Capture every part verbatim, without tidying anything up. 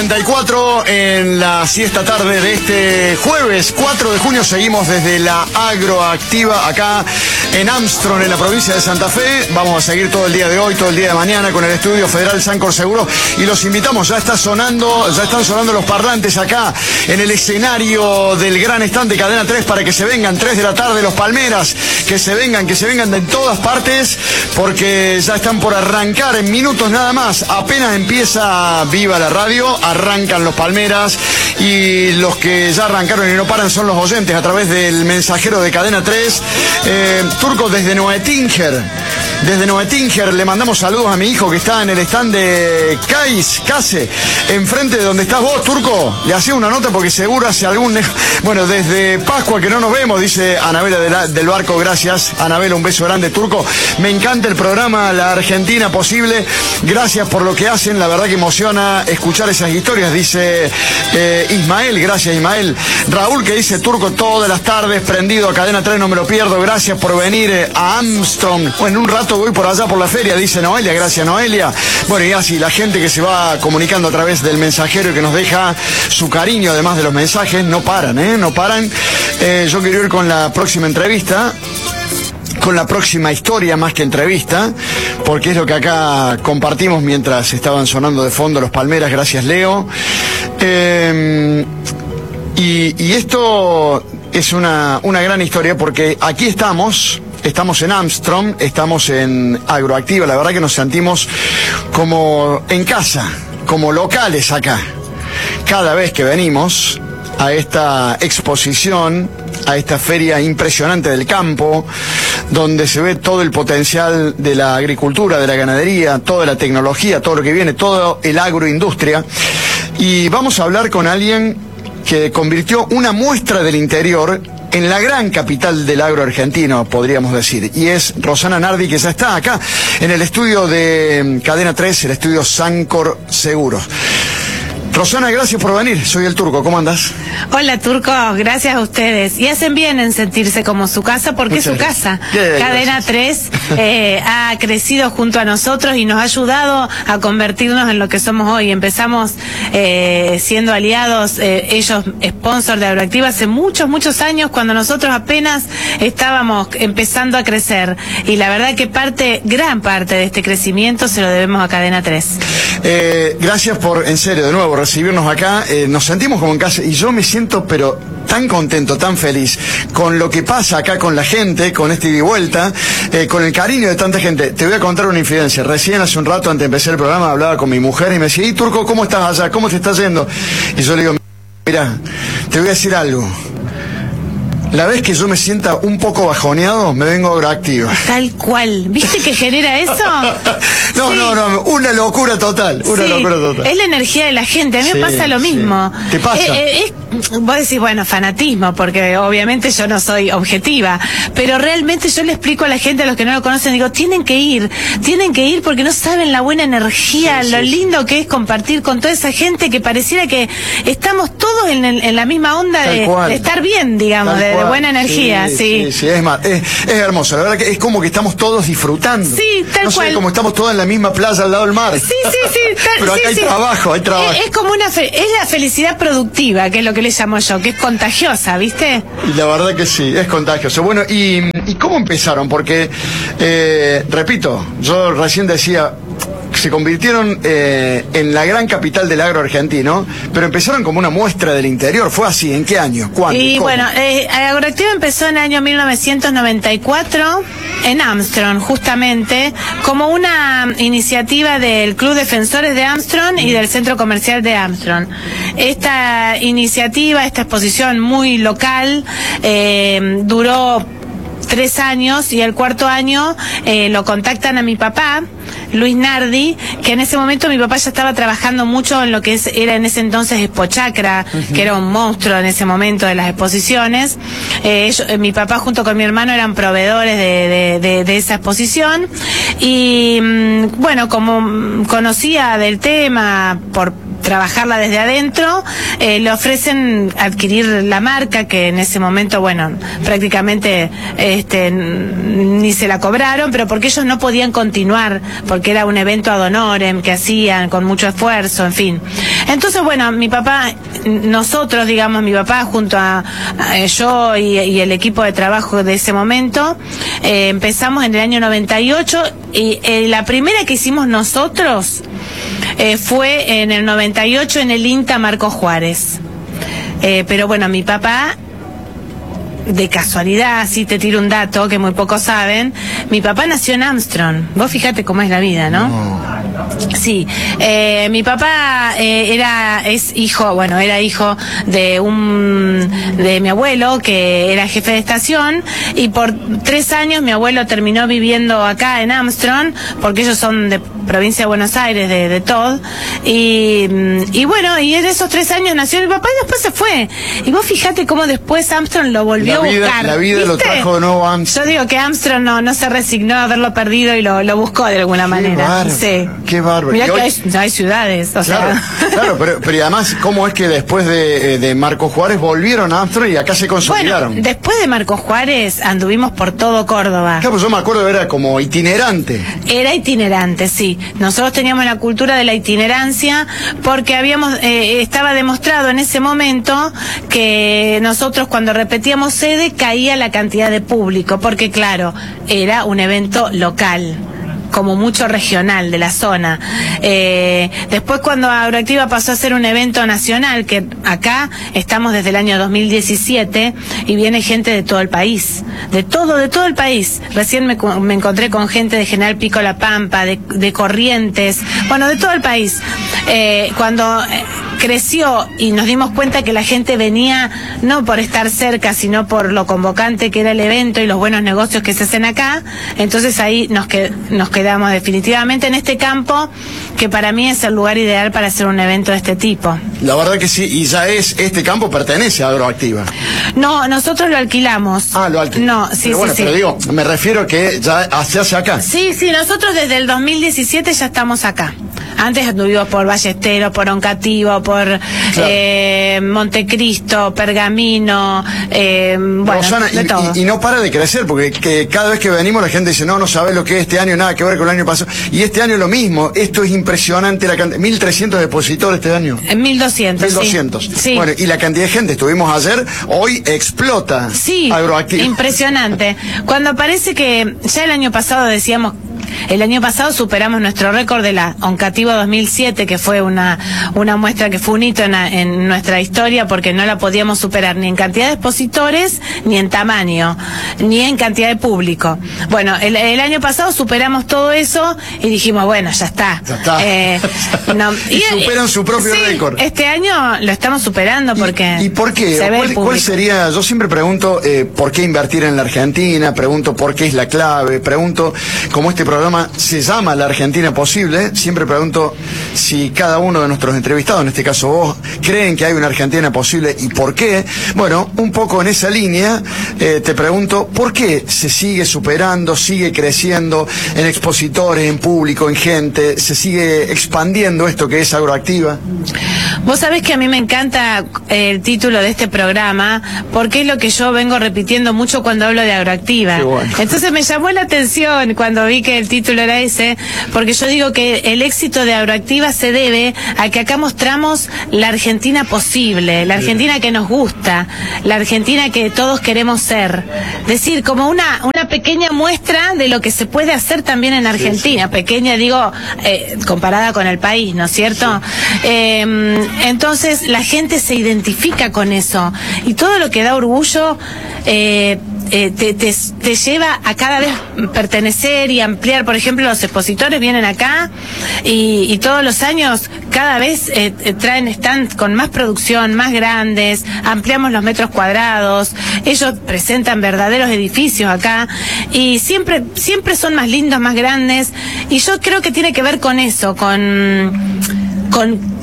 treinta y cuatro en la siesta tarde de este jueves cuatro de junio. Seguimos desde la Agroactiva acá en Armstrong, en la provincia de Santa Fe. Vamos a seguir todo el día de hoy, todo el día de mañana con el estudio Federal Sancor Seguros, y los invitamos. Ya está sonando, ya están sonando los parlantes acá en el escenario del gran stand de Cadena tres para que se vengan. Tres de la tarde los Palmeras, que se vengan, que se vengan de todas partes, porque ya están por arrancar en minutos nada más. Apenas empieza Viva la Radio, arrancan los Palmeras, y los que ya arrancaron y no paran son los oyentes a través del mensajero de Cadena tres. eh, Turco, desde Noetinger, desde Noetinger le mandamos saludos a mi hijo que está en el stand de Cais, Case, enfrente de donde estás vos, Turco. Le hacía una nota porque seguro hace algún... Bueno, desde Pascua que no nos vemos, dice Anabela de la, del Barco. Gracias, Anabela, un beso grande, Turco. Me encanta el programa La Argentina Posible, gracias por lo que hacen, la verdad que emociona escuchar esas historias, dice eh, Ismael. Gracias, Ismael. Raúl, que dice: Turco, todas las tardes prendido a Cadena tres, no me lo pierdo, gracias por venir eh, a Armstrong. Bueno, en un rato voy por allá por la feria, dice Noelia. Gracias, Noelia. Bueno, y así la gente que se va comunicando a través del mensajero y que nos deja su cariño, además de los mensajes, no paran, ¿eh? No paran. Eh, yo quiero ir con la próxima entrevista, con la próxima historia más que entrevista, porque es lo que acá compartimos mientras estaban sonando de fondo los Palmeras. Gracias, Leo. Eh, y, y esto es una, una gran historia, porque aquí estamos, estamos en Armstrong, estamos en Agroactiva. La verdad que nos sentimos como en casa, como locales acá. Cada vez que venimos a esta exposición, a esta feria impresionante del campo, donde se ve todo el potencial de la agricultura, de la ganadería, toda la tecnología, todo lo que viene, todo el agroindustria. Y vamos a hablar con alguien que convirtió una muestra del interior en la gran capital del agro argentino, podríamos decir, y es Rosana Nardi, que ya está acá en el estudio de Cadena tres, el estudio Sancor Seguros. Rosana, gracias por venir. Soy el Turco, ¿cómo andás? Hola, Turco, gracias a ustedes. Y hacen bien en sentirse como su casa, porque Muchas es su gracias. casa. Yeah, Cadena tres eh, ha crecido junto a nosotros y nos ha ayudado a convertirnos en lo que somos hoy. Empezamos eh, siendo aliados, eh, ellos sponsor de Agroactiva hace muchos, muchos años, cuando nosotros apenas estábamos empezando a crecer. Y la verdad que parte, gran parte de este crecimiento se lo debemos a Cadena tres. Eh, gracias por, en serio, de nuevo, recibirnos acá. Eh, nos sentimos como en casa, y yo me siento pero tan contento, tan feliz con lo que pasa acá con la gente, con este ida y vuelta, eh, con el cariño de tanta gente. Te voy a contar una infidencia. Recién, hace un rato, antes de empezar el programa, hablaba con mi mujer y me decía: ¿y Turco, cómo estás allá? ¿Cómo te estás yendo? Y yo le digo: mira, te voy a decir algo. La vez que yo me sienta un poco bajoneado, me vengo a Agroactiva. Tal cual. ¿Viste que genera eso? no, sí. no, no, una locura total, una sí. locura total. Es la energía de la gente, a mí sí, me pasa lo mismo. Sí. ¿Te pasa? Eh, eh, es, vos decís, bueno, fanatismo, porque obviamente yo no soy objetiva, pero realmente yo le explico a la gente, a los que no lo conocen, digo, tienen que ir, tienen que ir porque no saben la buena energía, sí, lo sí, lindo sí. que es compartir con toda esa gente, que pareciera que estamos todos en, el, en la misma onda de, de estar bien, digamos, de, de buena energía, sí. Sí, sí, sí es, más, es, es hermoso, la verdad que es como que estamos todos disfrutando. Sí, tal no cual. Sé, como estamos todos en la misma playa al lado del mar. Sí, sí, sí. Tal, Pero acá sí, hay sí. trabajo, hay trabajo. Es, es como una, fe, es la felicidad productiva, que es lo que le llamo yo, que es contagiosa, ¿viste? Y la verdad que sí, es contagioso. Bueno, ¿y, y cómo empezaron? Porque, eh, repito, yo recién decía, se convirtieron eh, en la gran capital del agro argentino, pero empezaron como una muestra del interior. ¿Fue así? ¿En qué año? ¿Cuándo? Y ¿Cómo? bueno, eh, Agroactiva empezó en el año mil novecientos noventa y cuatro en Armstrong, justamente, como una iniciativa del Club Defensores de Armstrong y del Centro Comercial de Armstrong. Esta iniciativa, esta exposición muy local, eh, duró tres años, y el cuarto año eh, lo contactan a mi papá, Luis Nardi, que en ese momento mi papá ya estaba trabajando mucho en lo que es, era en ese entonces Expochacra, uh-huh. que era un monstruo en ese momento de las exposiciones. Eh, ellos, eh, mi papá junto con mi hermano eran proveedores de, de, de, de esa exposición, y mmm, bueno, como conocía del tema por trabajarla desde adentro, eh, le ofrecen adquirir la marca, que en ese momento, bueno, prácticamente este, ni se la cobraron, pero porque ellos no podían continuar, porque era un evento ad honorem que hacían con mucho esfuerzo, en fin. Entonces, bueno, mi papá, nosotros, digamos, mi papá junto a, a yo y, y el equipo de trabajo de ese momento, eh, empezamos en el año noventa y ocho, y eh, la primera que hicimos nosotros eh, fue en el noventa y ocho en el INTA Marco Juárez. Eh, pero bueno, mi papá, de casualidad, si te tiro un dato que muy pocos saben, mi papá nació en Armstrong. Vos fíjate cómo es la vida, ¿no? no. Sí, eh, mi papá eh, era es hijo, bueno, era hijo de un de mi abuelo que era jefe de estación, y por tres años mi abuelo terminó viviendo acá en Armstrong, porque ellos son de provincia de Buenos Aires, de, de Todd, y, y bueno, y en esos tres años nació mi papá y después se fue. Y vos fíjate cómo después Armstrong lo volvió la vida, a buscar. La vida ¿viste? Lo trajo de nuevo a Armstrong. Yo digo que Armstrong no, no se resignó a haberlo perdido y lo, lo buscó de alguna qué manera. Bárbaro, sí. Qué bárbaro. Mirá que hoy... hay, hay ciudades, o claro, sea. Claro, pero, pero y además, ¿cómo es que después de, de Marco Juárez volvieron a Armstrong y acá se consolidaron? Bueno, después de Marco Juárez anduvimos por todo Córdoba. Claro, pues yo me acuerdo, era como itinerante. Era itinerante, sí. Nosotros teníamos la cultura de la itinerancia porque habíamos eh, estaba demostrado en ese momento que nosotros cuando repetíamos sede caía la cantidad de público, porque claro, era un evento local, como mucho regional de la zona. Eh, después cuando Agroactiva pasó a ser un evento nacional, que acá estamos desde el año dos mil diecisiete y viene gente de todo el país, de todo, de todo el país. Recién me, me encontré con gente de General Pico La Pampa, de, de Corrientes, bueno, de todo el país. Eh, cuando eh, creció y nos dimos cuenta que la gente venía no por estar cerca, sino por lo convocante que era el evento y los buenos negocios que se hacen acá, entonces ahí nos, que, nos quedamos definitivamente en este campo, que para mí es el lugar ideal para hacer un evento de este tipo. La verdad que sí, y ya es, este campo pertenece a Agroactiva. No, nosotros lo alquilamos. Ah, lo alquilamos. No, sí, pero bueno, sí, pero sí. digo, me refiero que ya se hace acá. Sí, sí, nosotros desde el dos mil diecisiete ya estamos acá. Antes anduvimos por Ballesteros, por Oncativo, por claro. eh, Montecristo, Pergamino, eh, bueno, Rosana, de y, todo. Y, y no para de crecer, porque que cada vez que venimos la gente dice, no, no sabes lo que es este año, nada que ver con el año pasado. Y este año lo mismo, esto es impresionante, la cantidad, mil trescientos depositores este año. En mil doscientos. mil doscientos. Sí. Sí. Bueno, y la cantidad de gente, estuvimos ayer, hoy explota. Sí, Agroactiva. impresionante. Cuando parece que ya el año pasado decíamos, el año pasado superamos nuestro récord de la Oncativo dos mil siete, que fue una una muestra que fue un hito en, en nuestra historia, porque no la podíamos superar ni en cantidad de expositores, ni en tamaño, ni en cantidad de público. Bueno, el, el año pasado superamos todo eso y dijimos, bueno, ya está. Ya está. Eh, no, y, y superan su propio sí, récord. Este año lo estamos superando porque ¿Y, y por qué? se ve ¿Cuál, el ¿Cuál sería? Yo siempre pregunto eh, por qué invertir en la Argentina, pregunto por qué es la clave, pregunto cómo este programa se llama La Argentina Posible, siempre pregunto si cada uno de nuestros entrevistados, en este caso vos, creen que hay una Argentina posible y por qué. Bueno, un poco en esa línea eh, te pregunto, ¿por qué se sigue superando, sigue creciendo en expositores, en público, en gente, se sigue expandiendo esto que es Agroactiva? Vos sabés que a mí me encanta el título de este programa, porque es lo que yo vengo repitiendo mucho cuando hablo de Agroactiva. Qué bueno. Entonces me llamó la atención cuando vi que el título era ese, porque yo digo que el éxito de Agroactiva se debe a que acá mostramos la Argentina posible, la Argentina que nos gusta, la Argentina que todos queremos ser. Es decir, como una, una pequeña muestra de lo que se puede hacer también en Argentina. Sí, sí. Pequeña, digo, eh, comparada con el país, ¿no es cierto? Sí. Eh, entonces la gente se identifica con eso. Y todo lo que da orgullo eh, eh, te, te, te lleva a cada vez pertenecer y ampliar. Por ejemplo, los expositores vienen acá y, y todos los años cada vez eh, traen stands con más producción, más grandes, ampliamos los metros cuadrados, ellos presentan verdaderos edificios acá y siempre, siempre son más lindos, más grandes, y yo creo que tiene que ver con eso, con, con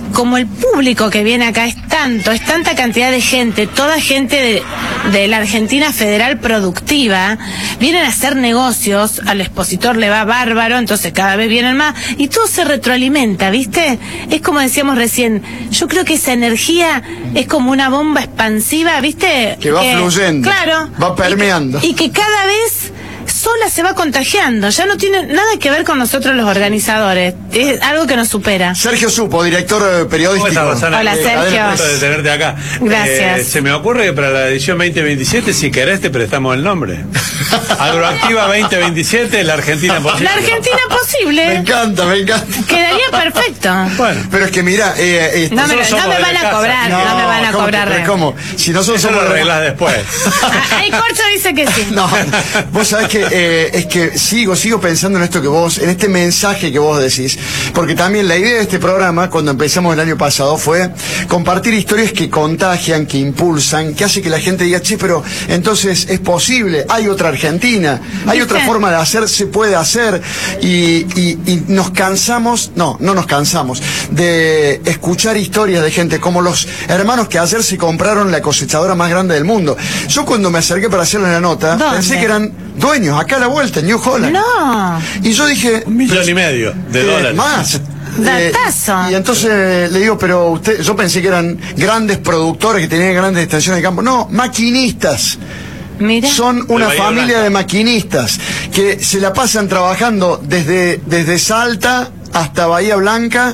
como el público que viene acá es tanto, es tanta cantidad de gente, toda gente de, de la Argentina Federal Productiva, vienen a hacer negocios, al expositor le va bárbaro, entonces cada vez vienen más, y todo se retroalimenta, ¿viste? Es como decíamos recién, yo creo que esa energía es como una bomba expansiva, ¿viste? Que va eh, fluyendo, claro, va permeando. Y que, y que cada vez sola se va contagiando, ya no tiene nada que ver con nosotros los organizadores, es algo que nos supera. Sergio Supo, director eh, periodístico. ¿Cómo estás, Rosana? Hola, Eh, Sergio. Un gusto de tenerte acá. Gracias. Eh, se me ocurre que para la edición veinte veintisiete, si querés, te prestamos el nombre. Agroactiva veinte veintisiete, la Argentina posible. La Argentina posible. Me encanta, me encanta. Quedaría perfecto. Bueno, Pero es que mira, eh, eh, No me, nosotros no somos me de van la a casa. cobrar, no, me van a ¿cómo? cobrar. Pero ¿cómo? Si nosotros eso somos lo arreglás después. Ah, ahí Corcho dice que sí. No, vos sabés que eh, es que sigo, sigo pensando en esto que vos, en este mensaje que vos decís, porque también la idea de este programa, cuando empezamos el año pasado, fue compartir historias que contagian, que impulsan, que hace que la gente diga, che, pero entonces es posible, hay otra Argentina, hay ¿Viste? otra forma de hacer, se puede hacer, y, y, y nos cansamos, no, no nos cansamos, de escuchar historias de gente como los hermanos que ayer se compraron la cosechadora más grande del mundo. Yo cuando me acerqué para hacerle la nota, ¿Dónde? pensé que eran dueños, acá a la vuelta, en New Holland. No. Y yo dije... Un millón y medio de eh, dólares. Más. Datazo. Eh, y entonces le digo, pero usted, yo pensé que eran grandes productores que tenían grandes extensiones de campo. No, maquinistas. Mira. Son una Bahía familia Blanca. de maquinistas que se la pasan trabajando desde, desde Salta hasta Bahía Blanca,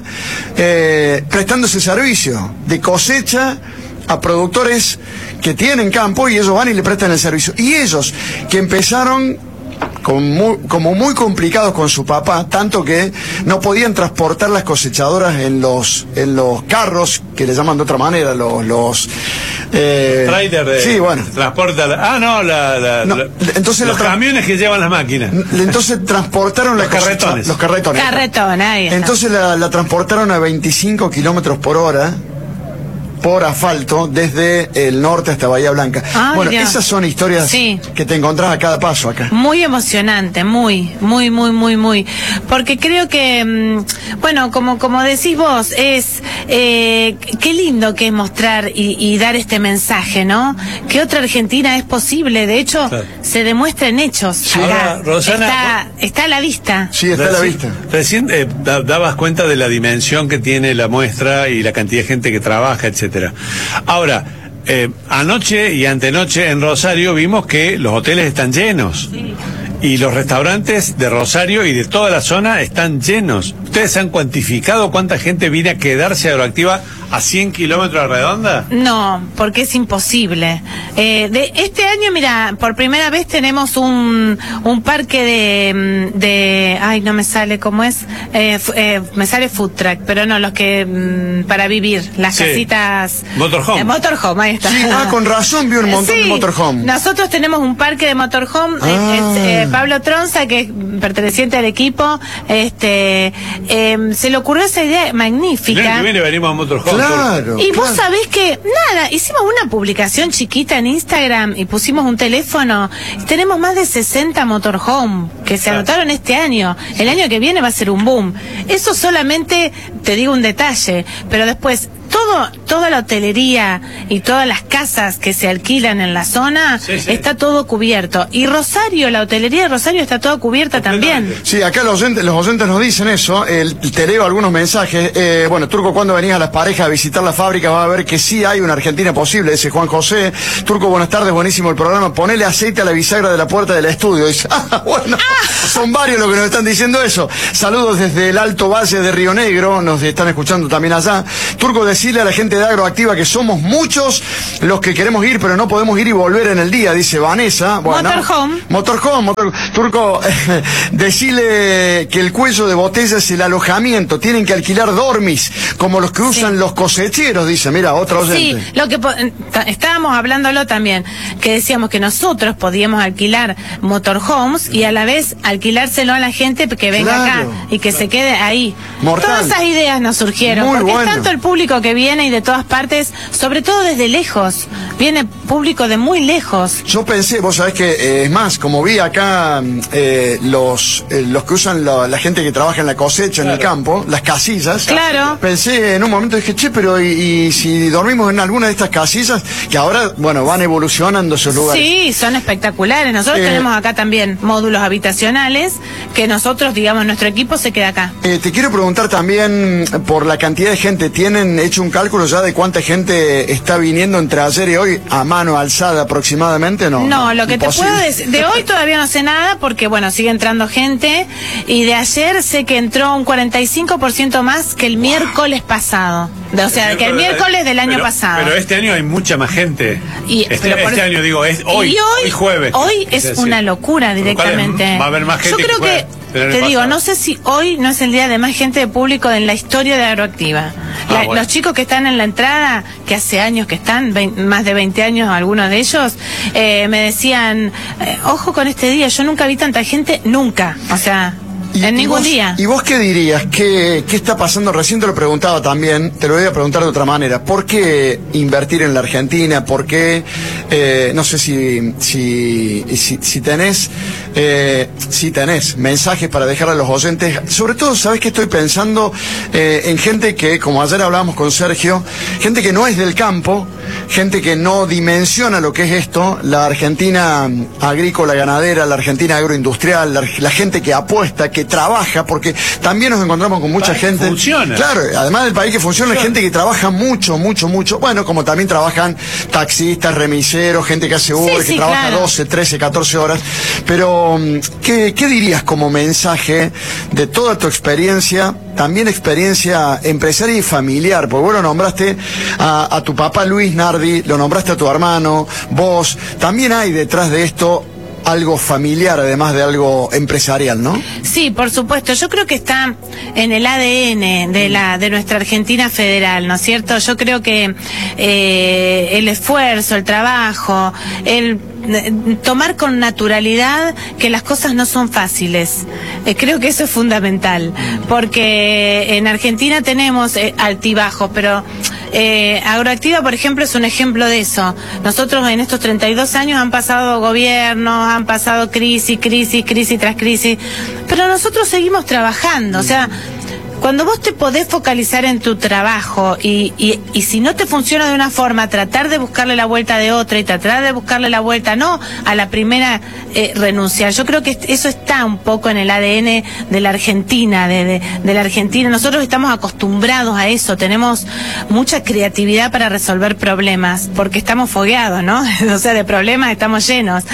eh, prestándose servicio de cosecha a productores que tienen campo, y ellos van y le prestan el servicio. Y ellos que empezaron con muy, como muy complicados con su papá, tanto que no podían transportar las cosechadoras en los en los carros, que le llaman de otra manera, los... los eh, Trailer de sí, bueno. transporta la- ah no, la, la- No, la- entonces los la tra- camiones que llevan las máquinas. Entonces transportaron la Los cosecha- carretones. los carretones. Carretón, ahí está. Entonces la, la transportaron a veinticinco kilómetros por hora por asfalto desde el norte hasta Bahía Blanca. Ah, bueno, mira. esas son historias Sí. que te encontrás a cada paso acá. Muy emocionante, muy, muy, muy, muy, muy. Porque creo que, mm, bueno, como como decís vos, es eh, qué lindo que es mostrar y, y dar este mensaje, ¿no? Que otra Argentina es posible. De hecho, Claro. se demuestra en hechos. Sí. Acá. Ahora, Rosana, está, está a la vista. Sí, está a la Reci- vista. Recién eh, da- dabas cuenta de la dimensión que tiene la muestra y la cantidad de gente que trabaja, etcétera. Ahora, eh, anoche y antenoche en Rosario vimos que los hoteles están llenos. Y los restaurantes de Rosario y de toda la zona están llenos. ¿Ustedes han cuantificado cuánta gente viene a quedarse Agroactiva a cien kilómetros a redonda? No, porque es imposible. Eh, de este año, mira, por primera vez tenemos un, un parque de, mm, de, ay, no me sale cómo es, eh, fu- eh, me sale food truck, pero no, los que mm, para vivir, las Sí. casitas. Motorhome. Eh, motorhome, ahí está. Sí, ah, con razón vi un montón de Sí, motorhome. Nosotros tenemos un parque de motorhome. Ah. eh, es, eh, Pablo Tronza, que es perteneciente al equipo, este, eh, se le ocurrió esa idea El año magnífica. que viene venimos a Motorhome. Claro. Y vos claro. sabés que, nada, hicimos una publicación chiquita en Instagram y pusimos un teléfono. Y tenemos más de sesenta motorhome que se Claro. anotaron este año. El año que viene va a ser un boom. Eso solamente, te digo un detalle, pero después, todo, toda la hotelería y todas las casas que se alquilan en la zona, Sí, sí. está todo cubierto. Y Rosario, la hotelería de Rosario está toda cubierta también. Sí, acá los oyentes, los oyentes nos dicen eso, el, te leo algunos mensajes. Eh, bueno, Turco, cuando venís a las parejas a visitar la fábrica vas a ver que sí hay una Argentina posible, dice Juan José. Turco, buenas tardes, buenísimo el programa. Ponele aceite a la bisagra de la puerta del estudio. Dice, ah, bueno, son varios los que nos están diciendo eso. Saludos desde el Alto Valle de Río Negro, nos están escuchando también allá. Turco, decirle a la gente de Agroactiva que somos muchos los que queremos ir, pero no podemos ir y volver en el día, dice Vanessa. Bueno, Motorhome. Motorhome, motor... Turco, eh, decirle que el cuello de botella es el alojamiento, tienen que alquilar dormis, como los que usan los cosecheros, dice, mira, otra oyente. Sí, lo que po- ta- estábamos hablándolo también, que decíamos que nosotros podíamos alquilar motorhomes y a la vez alquilárselo a la gente que venga Claro. acá y que se quede ahí. Mortal. Todas esas ideas nos surgieron, Muy porque bueno. es tanto el público que viene viene y de todas partes, sobre todo desde lejos. Viene público de muy lejos. Yo pensé, vos sabés que, eh, es más, como vi acá eh, los eh, los que usan la, la gente que trabaja en la cosecha, claro, en el campo, las casillas. Claro. Pensé en un momento, dije, che, pero y, y si dormimos en alguna de estas casillas, que ahora, bueno, van evolucionando esos lugares. Sí, son espectaculares. Nosotros eh, tenemos acá también módulos habitacionales, que nosotros, digamos, nuestro equipo se queda acá. Eh, te quiero preguntar también por la cantidad de gente. ¿Tienen hecho un cálculo ya de cuánta gente está viniendo entre ayer y hoy a mano alzada aproximadamente? No, no, no lo que imposible. te puedo decir, de hoy todavía no sé nada porque, bueno, sigue entrando gente, y de ayer sé que entró un cuarenta y cinco por ciento más que el miércoles pasado. O sea, el que el miércoles del año pero, pasado. Pero este año hay mucha más gente. Y, este por, este año, digo, es hoy, y hoy, hoy jueves. Hoy es, es una locura directamente. Va a haber más gente. Yo creo que, que te digo, no sé si hoy no es el día de más gente de público en la historia de Agroactiva. La, ah, bueno. Los chicos que están en la entrada, que hace años que están, veinte, más de veinte años algunos de ellos, eh, me decían, eh, ojo con este día, yo nunca vi tanta gente, nunca. O sea... Y, en y ningún vos, día. ¿Y vos qué dirías? ¿Qué, ¿Qué está pasando? Recién te lo preguntaba también, te lo voy a preguntar de otra manera. ¿Por qué invertir en la Argentina? ¿Por qué, eh, no sé si, si, si, si tenés, eh, si tenés mensajes para dejar a los oyentes? Sobre todo, ¿sabés qué estoy pensando? Eh, en gente que, como ayer hablábamos con Sergio, gente que no es del campo, gente que no dimensiona lo que es esto, la Argentina agrícola, ganadera, la Argentina agroindustrial, la, la gente que apuesta, que trabaja, porque también nos encontramos con mucha gente. Funciona. Claro, además del país que funciona, hay gente que trabaja mucho, mucho, mucho. Bueno, como también trabajan taxistas, remiseros, gente que hace Uber, sí, que sí, trabaja claro. doce, trece, catorce horas. Pero, ¿qué, ¿qué dirías como mensaje de toda tu experiencia, también experiencia empresaria y familiar? Porque vos lo nombraste a, a tu papá Luis Nardi, lo nombraste a tu hermano, vos. También hay detrás de esto algo familiar, además de algo empresarial, ¿no? Sí, por supuesto. Yo creo que está en el A D N de la de nuestra Argentina federal, ¿no es cierto? Yo creo que eh, el esfuerzo, el trabajo, el tomar con naturalidad que las cosas no son fáciles. Eh, creo que eso es fundamental, porque en Argentina tenemos eh, altibajos, pero eh, Agroactiva, por ejemplo, es un ejemplo de eso. Nosotros en estos treinta y dos años han pasado gobiernos, han pasado crisis, crisis, crisis tras crisis, pero nosotros seguimos trabajando, o sea, cuando vos te podés focalizar en tu trabajo y, y, y si no te funciona de una forma, tratar de buscarle la vuelta de otra y tratar de buscarle la vuelta, no a la primera eh, renunciar. Yo creo que eso está un poco en el A D N de la Argentina, de, de, de la Argentina. Nosotros estamos acostumbrados a eso, tenemos mucha creatividad para resolver problemas, porque estamos fogueados, ¿no? O sea, de problemas estamos llenos.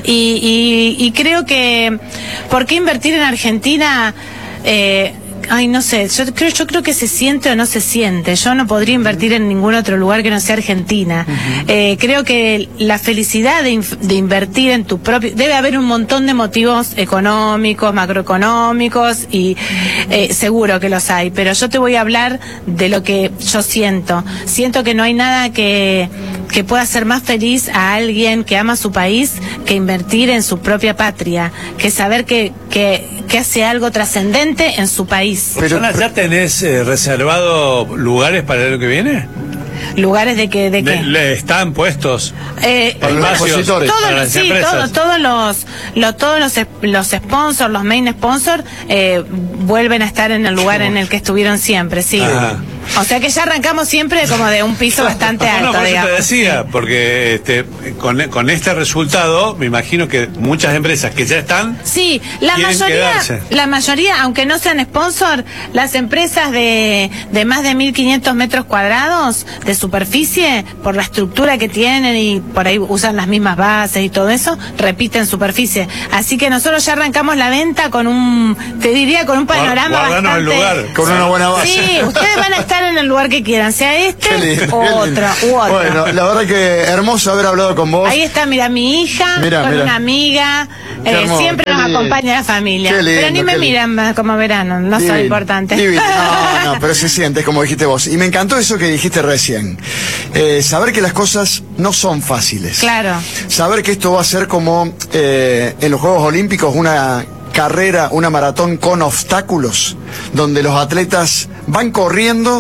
Y, y, y creo que, ¿por qué invertir en Argentina? Eh, Ay, no sé, yo creo, yo creo que se siente o no se siente. Yo no podría invertir en ningún otro lugar que no sea Argentina. Uh-huh. eh, creo que la felicidad de, inf de invertir en tu propio... Debe haber un montón de motivos económicos, macroeconómicos, y eh, seguro que los hay. Pero yo te voy a hablar de lo que yo siento. Siento que no hay nada que, que pueda hacer más feliz a alguien que ama su país que invertir en su propia patria, que saber que, que, que hace algo trascendente en su país. Pero, ¿ya tenés eh, reservado lugares para el año que viene? ¿Lugares de qué? De, qué? De, ¿Le están puestos? Eh, para los expositores, todo, para las sí, empresas. todo, todos los, los, todos los, los sponsors, los main sponsors, eh, vuelven a estar en el lugar en el que estuvieron siempre, sí. Ajá. O sea que ya arrancamos siempre como de un piso bastante alto, no, por eso digamos. te decía, porque este, con, con este resultado, me imagino que muchas empresas que ya están... Sí, la mayoría, quedarse. la mayoría, aunque no sean sponsor, las empresas de, de más de mil quinientos metros cuadrados de superficie, por la estructura que tienen y por ahí usan las mismas bases y todo eso, repiten superficie. Así que nosotros ya arrancamos la venta con un, te diría, con un panorama Guardanos bastante... el lugar. Con una buena base. Sí, ustedes van a estar en el lugar que quieran, sea este lindo, o otro, u otro. Bueno, la verdad que hermoso haber hablado con vos. Ahí está, mira, mi hija, Mirá, con mirá. una amiga, Qué eh, hermoso, siempre qué nos lindo. acompaña la familia. Qué lindo, pero ni me qué miran como verano, no soy Divino, importante. divino. No, no, pero se siente, es como dijiste vos. Y me encantó eso que dijiste recién. Eh, saber que las cosas no son fáciles. Claro. Saber que esto va a ser como eh, en los Juegos Olímpicos una carrera, una maratón con obstáculos, donde los atletas van corriendo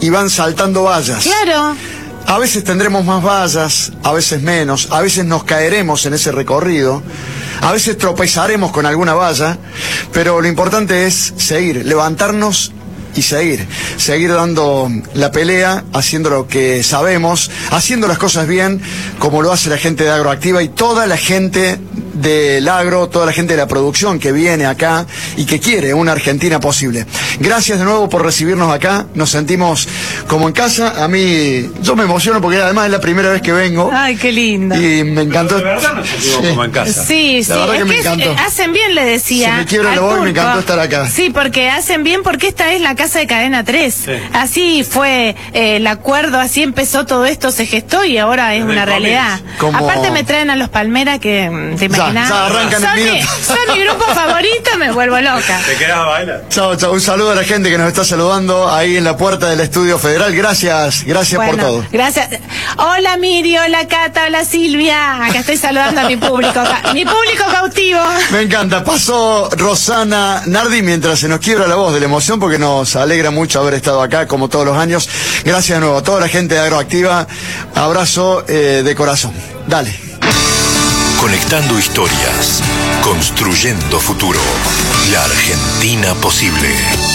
y van saltando vallas. Claro. A veces tendremos más vallas, a veces menos, a veces nos caeremos en ese recorrido, a veces tropezaremos con alguna valla, pero lo importante es seguir, levantarnos y seguir, seguir dando la pelea, haciendo lo que sabemos, haciendo las cosas bien, como lo hace la gente de Agroactiva y toda la gente del agro, toda la gente de la producción que viene acá y que quiere una Argentina posible. Gracias de nuevo por recibirnos acá, nos sentimos como en casa. A mí, yo me emociono porque además es la primera vez que vengo. Ay, qué lindo. Y me encantó. Pero de verdad nos sentimos Sí. como en casa. Sí, sí, La verdad es que me que es- encantó. eh, hacen bien, le decía. Si me quiebra al la voz, me Turco. encantó estar acá. Sí, porque hacen bien porque esta es la casa de Cadena tres. Sí. Así fue eh, el acuerdo, así empezó todo esto, se gestó y ahora es Desde una el realidad. Como- Aparte me traen a los Palmeras que, mm, ¿te Ya, imaginas? ya arrancan son, el mi, minuto. son mi grupo favorito, me vuelvo loca. ¿Te quedas a bailar? Chao, chao. Un saludo a la gente que nos está saludando ahí en la puerta del Estudio Federal. Gracias, gracias por Bueno, todo. gracias. Hola Miri, hola Cata, hola Silvia. Acá estoy saludando a mi público, ca- mi público cautivo. Me encanta. Pasó Rosana Nardi mientras se nos quiebra la voz de la emoción porque nos alegra mucho haber estado acá como todos los años. Gracias de nuevo a toda la gente de Agroactiva. Abrazo eh, de corazón. Dale. Conectando historias, construyendo futuro. La Argentina posible.